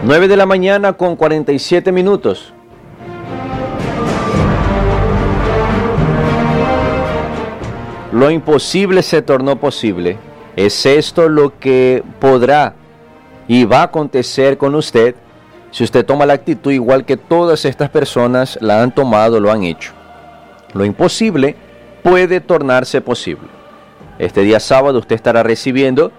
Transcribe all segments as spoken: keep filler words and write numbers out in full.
nueve de la mañana con cuarenta y siete minutos. Lo imposible se tornó posible. ¿Es esto lo que podrá y va a acontecer con usted si usted toma la actitud igual que todas estas personas la han tomado, lo han hecho? Lo imposible puede tornarse posible. Este día sábado usted estará recibiendo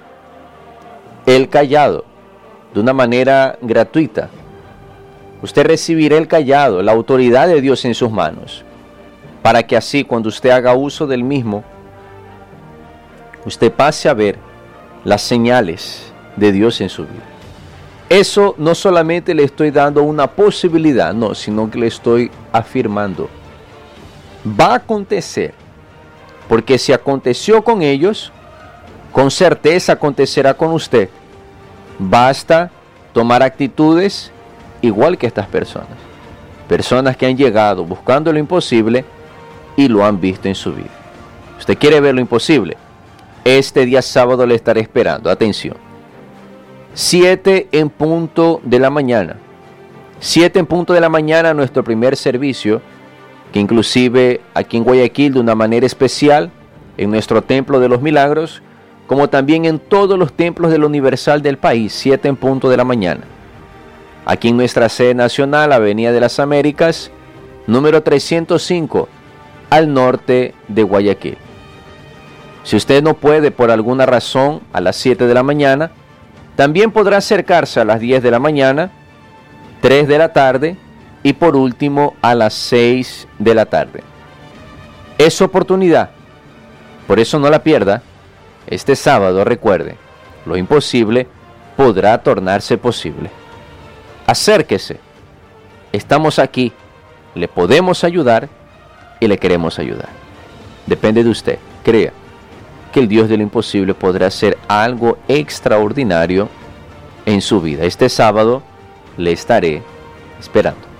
el cayado de una manera gratuita. Usted recibirá el cayado, la autoridad de Dios en sus manos, para que así cuando usted haga uso del mismo, usted pase a ver las señales de Dios en su vida. Eso no solamente le estoy dando una posibilidad, no, sino que le estoy afirmando. Va a acontecer, porque si aconteció con ellos, con certeza acontecerá con usted. Basta tomar actitudes igual que estas personas. Personas que han llegado buscando lo imposible y lo han visto en su vida. ¿Usted quiere ver lo imposible? Este día sábado le estaré esperando. Atención. siete en punto de la mañana. siete en punto de la mañana, nuestro primer servicio, que inclusive aquí en Guayaquil de una manera especial, en nuestro Templo de los Milagros, como también en todos los templos del Universal del país, siete en punto de la mañana. Aquí en nuestra sede nacional, Avenida de las Américas, número trescientos cinco, al norte de Guayaquil. Si usted no puede por alguna razón a las siete de la mañana, también podrá acercarse a las diez de la mañana, tres de la tarde y por último a las seis de la tarde. Es su oportunidad, por eso no la pierda. Este sábado, recuerde, lo imposible podrá tornarse posible. Acérquese, estamos aquí, le podemos ayudar y le queremos ayudar. Depende de usted, crea que el Dios de lo imposible podrá hacer algo extraordinario en su vida. Este sábado le estaré esperando.